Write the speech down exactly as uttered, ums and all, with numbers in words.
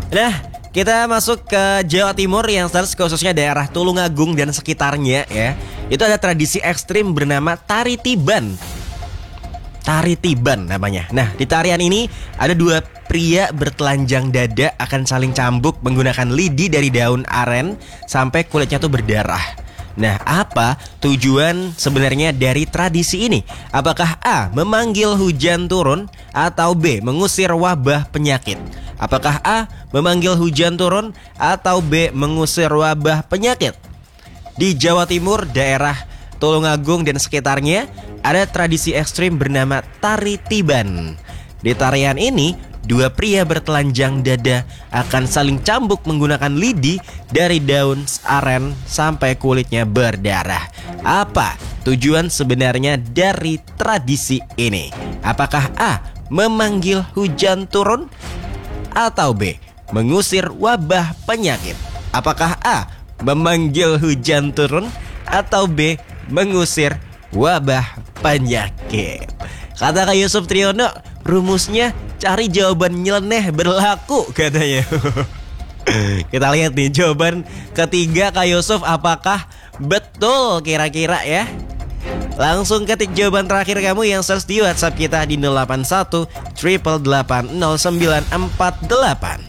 Nah, kita masuk ke Jawa Timur yang khususnya daerah Tulungagung dan sekitarnya ya. Itu ada tradisi ekstrim bernama Tari Tiban. Tari Tiban namanya. Nah, di tarian ini ada dua pria bertelanjang dada akan saling cambuk menggunakan lidi dari daun aren sampai kulitnya tuh berdarah. Nah, apa tujuan sebenarnya dari tradisi ini? Apakah A. memanggil hujan turun atau B. mengusir wabah penyakit? Apakah A. memanggil hujan turun atau B. mengusir wabah penyakit? Di Jawa Timur, daerah Tulungagung dan sekitarnya ada tradisi ekstrim bernama Tari Tiban. Di tarian ini, dua pria bertelanjang dada akan saling cambuk menggunakan lidi dari daun aren sampai kulitnya berdarah. Apa tujuan sebenarnya dari tradisi ini? Apakah A. memanggil hujan turun atau B. mengusir wabah penyakit? Apakah A. memanggil hujan turun atau B. mengusir wabah penyakit? Kata Kak Yusuf Triono, rumusnya cari jawaban nyeleneh berlaku katanya. Kita lihat nih jawaban ketiga Kak Yusuf, apakah betul kira-kira ya? Langsung ketik jawaban terakhir kamu yang search di WhatsApp kita di nol delapan satu delapan delapan nol sembilan empat delapan.